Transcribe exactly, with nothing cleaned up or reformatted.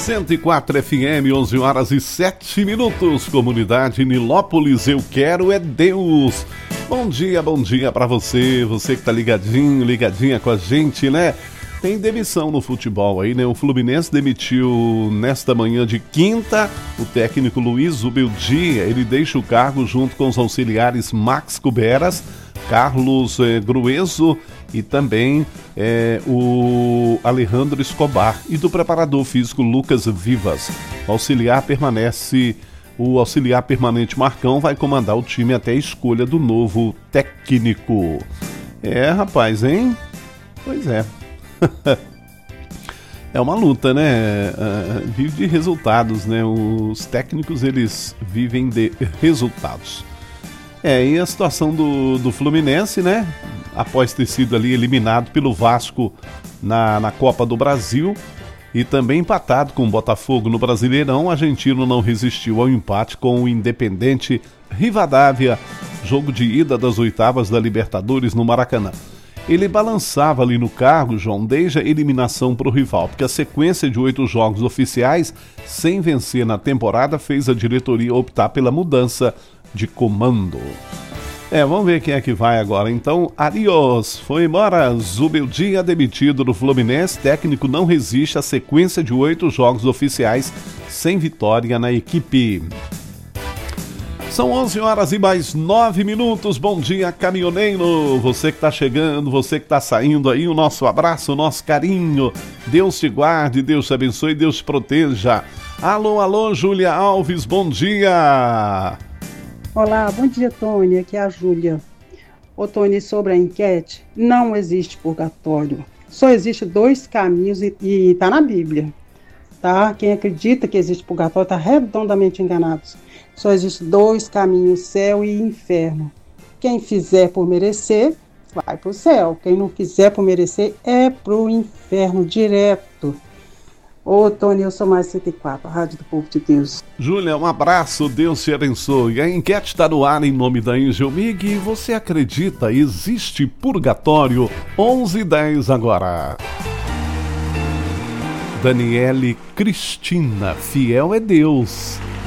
cento e quatro F M, onze horas e sete minutos. Comunidade Nilópolis, eu quero é Deus. Bom dia, bom dia pra você, você que tá ligadinho, ligadinha com a gente, né? Tem demissão no futebol aí, né? O Fluminense demitiu nesta manhã de quinta o técnico Luiz Zubeldia. Ele deixa o cargo junto com os auxiliares Max Cuberas, Carlos eh, Grueso e também eh, o Alejandro Escobar, e do preparador físico Lucas Vivas. O auxiliar permanece, o auxiliar permanente Marcão vai comandar o time até a escolha do novo técnico. É, rapaz, hein? Pois é. É uma luta, né? Uh, vive de resultados, né? Os técnicos, eles vivem de resultados. É, e a situação do, do Fluminense, né? Após ter sido ali eliminado pelo Vasco na, na Copa do Brasil e também empatado com o Botafogo no Brasileirão, o argentino não resistiu ao empate com o Independente Rivadavia, jogo de ida das oitavas da Libertadores no Maracanã. Ele balançava ali no cargo, João, desde a eliminação para o rival, porque a sequência de oito jogos oficiais sem vencer na temporada fez a diretoria optar pela mudança de comando. É, vamos ver quem é que vai agora. Então, adiós, foi embora. Zubeldia demitido do Fluminense, técnico não resiste à sequência de oito jogos oficiais sem vitória na equipe. São onze horas e mais nove minutos. Bom dia, caminhoneiro. Você que está chegando, você que está saindo aí, o nosso abraço, o nosso carinho. Deus te guarde, Deus te abençoe, Deus te proteja. Alô, alô, Júlia Alves, bom dia. Olá, bom dia, Tony. Aqui é a Júlia. Ô, Tony, sobre a enquete, não existe purgatório. Só existe dois caminhos e, e tá na Bíblia, tá? Quem acredita que existe purgatório está redondamente enganado. Só existe dois caminhos, céu e inferno. Quem fizer por merecer, vai pro céu. Quem não fizer por merecer, é pro inferno direto. Ô, Tony, eu sou mais cento e quatro, a Rádio do Povo de Deus. Júlia, um abraço, Deus te abençoe. A enquete está no ar em nome da Angel Mig. E você acredita, existe purgatório? onze e dez agora. Daniele Cristina, fiel é Deus.